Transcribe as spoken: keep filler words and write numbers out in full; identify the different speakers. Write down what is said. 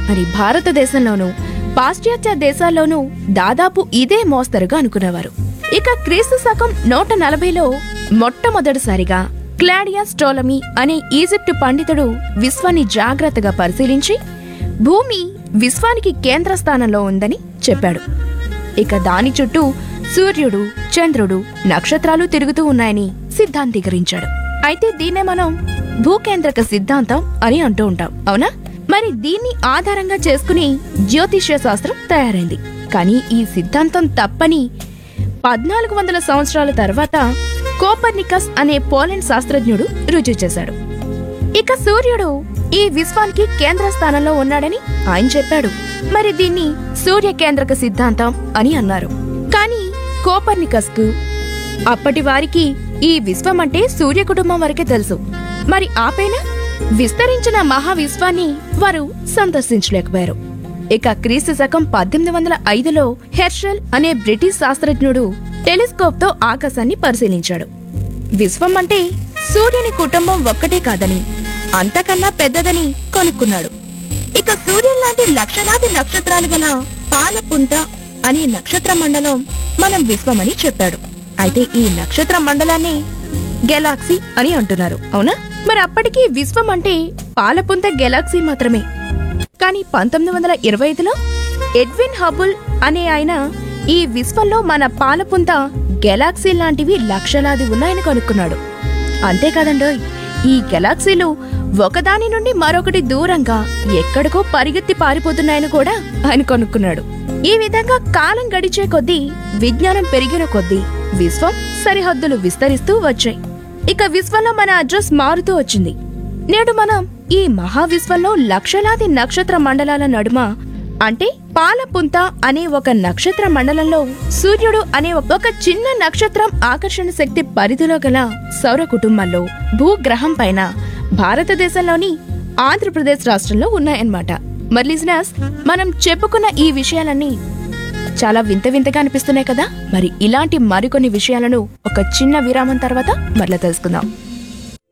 Speaker 1: మరి భారతదేశంలోనూ పాశ్చాత్య దేశాల్లోనూ దాదాపు ఇదే మోస్తరుగా అనుకునేవారు. ఇక క్రీస్తు శకం నూట నలభైలో మొట్టమొదటిసారిగా క్లాడియస్ టోలమీ అనే ఈజిప్టు పండితుడు విశ్వాన్ని జాగ్రత్తగా పరిశీలించి భూమి విశ్వానికి కేంద్ర స్థానంలో ఉందని చెప్పాడు. ఇక దాని చుట్టూ సూర్యుడు, చంద్రుడు, నక్షత్రాలు తిరుగుతూ ఉన్నాయని సిద్ధాంతీకరించాడు. అయితే దీన్నే మనం భూకేంద్రక సిద్ధాంతం అని అంటూ ఉంటాం, అవునా? మరి దీన్ని ఆధారంగా చేసుకుని జ్యోతిష్య శాస్త్రం తయారైంది. కానీ ఈ సిద్ధాంతం తప్పని పద్నాలుగు వందల సంవత్సరాల తర్వాత కోపర్నికస్ అనే పోలాండ్ శాస్త్రజ్ఞుడు రుజువు చేశాడు. ఇక సూర్యుడు ఈ విశ్వానికి కేంద్ర స్థానంలో ఉన్నాడని ఆయన చెప్పాడు. మరి దీన్ని సూర్య కేంద్రక సిద్ధాంతం అని అన్నారు. కానీ కోపర్నికస్ కు అప్పటి వారికి ఈ విశ్వం అంటే సూర్య కుటుంబం వరకే తెలుసు. మరి ఆపైన విస్తరించిన మహావిశ్వాన్ని వారు సందర్శించలేకపోయారు. ఇక క్రీస్తు శకం పద్దెనిమిది వందల ఐదులో హెర్షెల్ అనే బ్రిటిష్ శాస్త్రజ్ఞుడు టెలిస్కోప్ తో ఆకాశాన్ని పరిశీలించాడు. విశ్వం అంటే సూర్యుని కుటుంబం ఒక్కటే కాదని, అంతకన్నా పెద్దదని కనుక్కున్నాడు. ఇక సూర్యుని లాంటి లక్షలాది నక్షత్రాలు గల పాలపుంత అనే నక్షత్ర మండలం మనం విశ్వమని చెప్పాడు. అయితే ఈ నక్షత్ర మండలాన్ని గెలాక్సీ అని అంటున్నారు, అవునా? మరి అప్పటికీ విశ్వం అంటే పాలపుంత గెలాక్సీ మాత్రమే. కానీ పంతొమ్మిది వందల ఇరవై ఐదులో ఎడ్విన్ హబుల్ అనే ఆయన ఈ విశ్వంలో మన పాలపుంత గెలాక్సీ లాంటివి లక్షలాది ఉన్నాయని కనుక్కున్నాడు. అంతేకాదండోయ్, ఈ గెలాక్సీలు ఒకదాని నుండి మరొకటి దూరంగా ఎక్కడికో పరిగెత్తి పారిపోతున్నాయని కూడా ఆయన కనుక్కున్నాడు. ఈ విధంగా కాలం గడిచే కొద్దీ, విజ్ఞానం పెరిగిన కొద్దీ విశ్వం సరిహద్దులు విస్తరిస్తూ వచ్చాయి. ఇక విశ్వంలో మన అడ్రస్ మారుతూ వచ్చింది. నేడు మనం ఈ మహావిశ్వంలో లక్షలాది నక్షత్ర మండలాల నడుమ, అంటే పాలపుంత అనే ఒక నక్షత్ర మండలంలో సూర్యుడు అనే ఒక చిన్న నక్షత్రం ఆకర్షణ శక్తి పరిధిలో గల సౌర కుటుంబంలో భూగ్రహం పైన భారతదేశంలోని ఆంధ్రప్రదేశ్ రాష్ట్రంలో ఉన్నాయన్నమాట. మరి లిజనర్స్, మనం చెప్పుకున్న ఈ విషయాలన్నీ చాలా వింత వింతగా అనిపిస్తున్నాయి కదా? మరి ఇలాంటి మరికొన్ని విషయాలను ఒక చిన్న విరామం తర్వాత మరలా తెలుసుకుందాం.